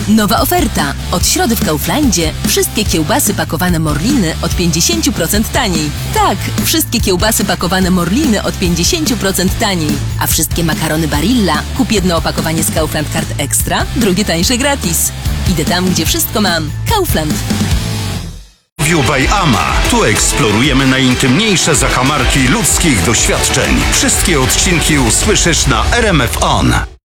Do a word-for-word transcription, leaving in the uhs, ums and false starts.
Nowa oferta. Od środy w Kauflandzie wszystkie kiełbasy pakowane Morliny od pięćdziesiąt procent taniej. Tak, wszystkie kiełbasy pakowane Morliny od pięćdziesiąt procent taniej. A wszystkie makarony Barilla kup jedno opakowanie z Kaufland Card Extra, drugie tańsze gratis. Idę tam, gdzie wszystko mam. Kaufland. View by Ama. Tu eksplorujemy najintymniejsze zakamarki ludzkich doświadczeń. Wszystkie odcinki usłyszysz na R M F On.